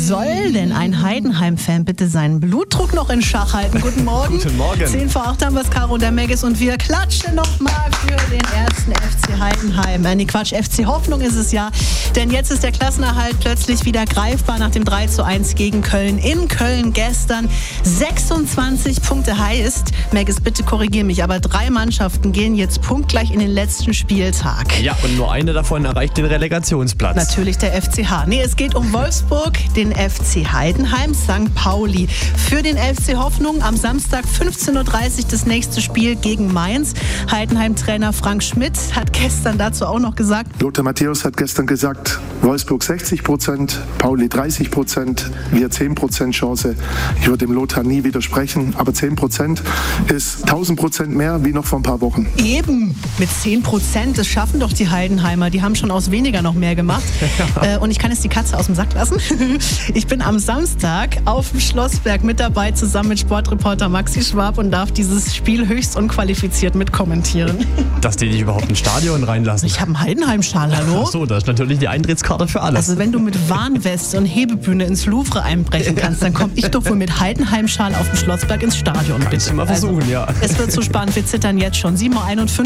soll denn ein Heidenheim-Fan bitte seinen Blutdruck noch in Schach halten? Guten Morgen. Guten Morgen. 10 vor 8 haben wir es, Caro und der Megis, und wir klatschen nochmal für den ersten FC Heidenheim. FC Hoffnung ist es ja, denn jetzt ist der Klassenerhalt plötzlich wieder greifbar nach dem 3:1 gegen Köln. In Köln gestern 26 Punkte heißt, Megis, bitte korrigier mich, aber 3 Mannschaften gehen jetzt punktgleich in den letzten Spieltag. Ja, und nur eine davon erreicht den Relegationsplatz. Natürlich der FCH. Nee, es geht um Wolfsburg, den FC Heidenheim, St. Pauli. Für den FC Hoffnung am Samstag 15:30 Uhr das nächste Spiel gegen Mainz. Heidenheim-Trainer Frank Schmidt hat gestern dazu auch noch gesagt: Lothar Matthäus hat gestern gesagt, Wolfsburg 60%, Pauli 30%, wir 10% Chance. Ich würde dem Lothar nie widersprechen, aber 10% ist 1000% mehr wie noch vor ein paar Wochen. Eben, mit 10%, das schaffen doch die Heidenheimer. Die haben schon aus weniger noch mehr gemacht. Und ich kann jetzt die Katze aus dem Sack lassen. Ich bin am Samstag auf dem Schlossberg mit dabei, zusammen mit Sportreporter Maxi Schwab, und darf dieses Spiel höchst unqualifiziert mitkommentieren. Dass die dich überhaupt ins Stadion reinlassen. Ich habe einen Heidenheim-Schal, hallo? Ach so, das ist natürlich die Eintrittskarte für alles. Also wenn du mit Warnweste und Hebebühne ins Louvre einbrechen kannst, dann komme ich doch wohl mit Heidenheim-Schal auf dem Schlossberg ins Stadion. Kannst du mal versuchen, ja. Es wird so spannend, wir zittern jetzt schon. 7:51 Uhr.